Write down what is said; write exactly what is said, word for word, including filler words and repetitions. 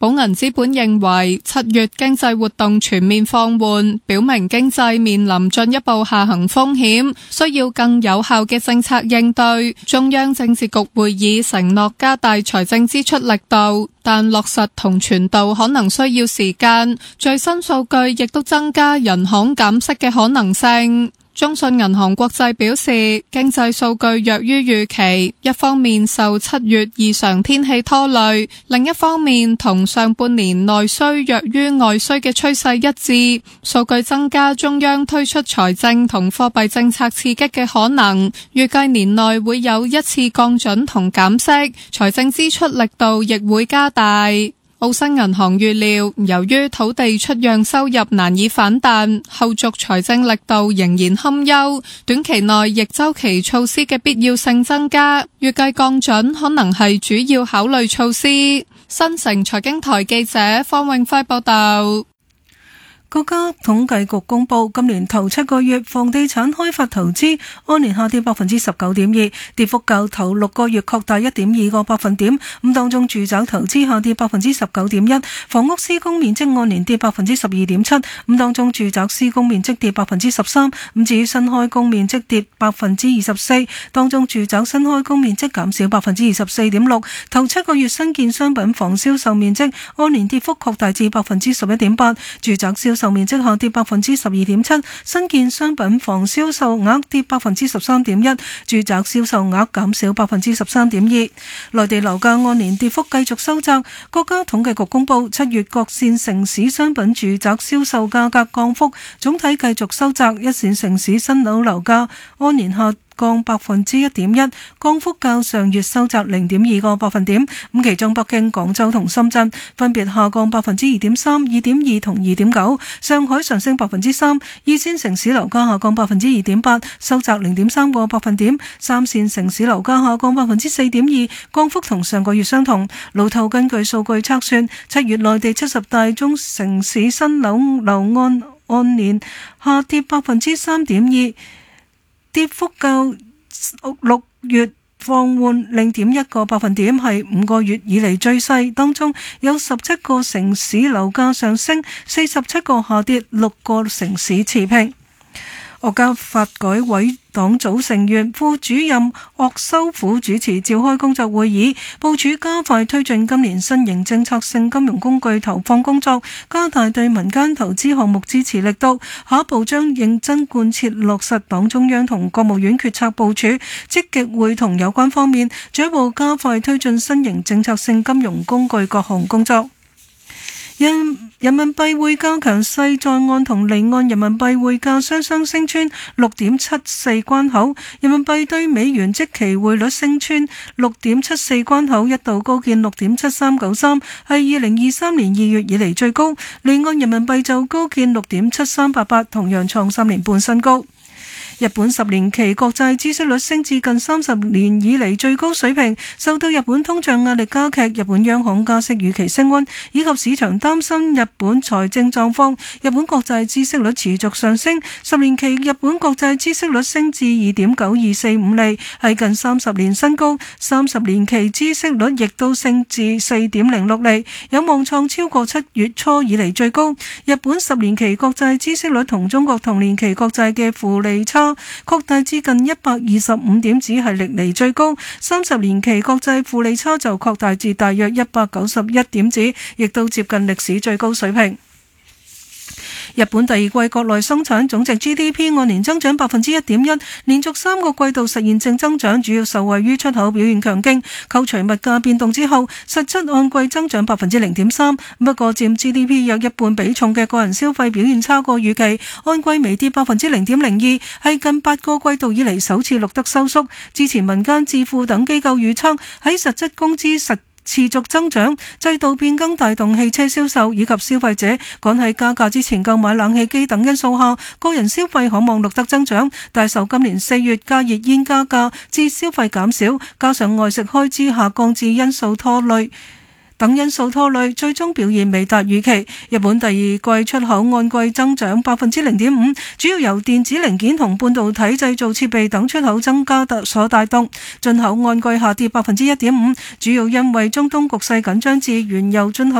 寶銀資本認為，七月經濟活動全面放緩，表明經濟面臨進一步下行風險，需要更有效嘅政策應對。中央政治局會議承諾加大財政支出力度，但落實同傳導可能需要時間。最新數據亦都增加人行減息嘅可能性。中信銀行國際表示，經濟數據弱於預期，一方面受七月異常天氣拖累，另一方面同上半年內需弱於外需嘅趨勢一致。數據增加中央推出財政同貨幣政策刺激嘅可能，預計年內會有一次降準同減息，財政支出力度亦會加大。澳新銀行預料，由於土地出讓收入難以反彈，後續財政力度仍然堪憂，短期內逆週期措施嘅必要性增加，預計降準可能係主要考慮措施。新城財經台記者方永輝報道。 國家統計局公布，今年頭七個月房地產開發投資按年下跌百分之十九點二，跌幅較頭六個月擴大一點二個百分點。咁當中住宅投資下跌百分之十九點一，房屋施工面積按年跌百分之十二點七。咁當中住宅施工面積跌百分之十三。咁至於新開工面積跌百分之二十四，當中住宅新開工面積減少百分之二十四點六。頭七個月新建商品房銷售面積按年跌幅擴大至百分之十一點八，住宅銷售面積下跌百分之十二點七，新建商品房銷售額跌百分之十三點一，住宅銷售額減少百分之十三點二。內地樓價按年跌幅繼續收窄，國家統計局公布七月各線城市商品住宅銷售價格降幅總體繼續收窄，一線城市新樓樓價按年下降百分之一點一，降幅較上月收窄零點二個百分點。咁其中北京、廣州同深圳分別下降百分之二點三、二點二同二點九，上海上升百分之三。二線城市樓價下降百分之二點八，收窄零點三個百分點。三線城市樓價下降百分之四點二，降幅同上個月相同。路透根據數據測算，七月內地七十大中城市新樓樓按按年下跌百分之三點二。跌幅較六月放緩零點一個百分點，係五個月以嚟最細。當中有十七個城市樓價上升，四十七個下跌，六個城市持平。國家發改委黨組成員、副主任岳修虎主持召開工作會議，部署加快推進今年新型政策性金融工具投放工作，加大對民間投資項目支持力度。下一步將認真貫徹落實黨中央同國務院決策部署，積極會同有關方面進一步加快推進新型政策性金融工具各項工作。人人民幣匯價強勢，在岸同離岸人民幣匯價雙雙升穿六點七四關口，人民幣對美元即期匯率升穿六點七四關口，一度高見六點七三九三，係二零二三年二月以嚟最高。離岸人民幣就高見六點七三八八，同樣創三年半新高。日本十年期國債孳息率升至近三十年以嚟最高水平，受到日本通脹壓力加劇、日本央行加息預期升溫，以及市場擔心日本財政狀況，日本國債孳息率持續上升。十年期日本國債孳息率升至二點九二四五厘，係近三十年新高。三十年期孳息率亦都升至四點零六厘，有望創超過七月初以嚟最高。日本十年期國債孳息率同中國同年期國債嘅負利差擴大至近一百二十五點子，係歷嚟最高。三十年期國債負利差就擴大至大約一百九十一點子，亦都接近歷史最高水平。日本第二季國內生產總值 G D P 按年增長百分之一點一，連續三個季度實現正增長，主要受惠於出口表現強勁。扣除物價變動之後，實質按季增長百分之零點三。不過佔 G D P 約一半比重嘅個人消費表現差過預期，按季微跌百分之零點零二，係近八個季度以嚟首次錄得收縮。之前民間智庫等機構預測喺實質工資實持續增長、制度變更帶動汽車銷售以及消費者趕喺加價之前購買冷氣機等因素下，個人消費可望錄得增長，但受今年四月加熱煙加價致消費減少，加上外食開支下降至因素拖累等因素拖累，最終表現未達預期。日本第二季出口按季增長百分之零點五，主要由電子零件同半導體製造設備等出口增加所帶動。進口按季下跌百分之一點五，主要因為中東局勢緊張至原油進口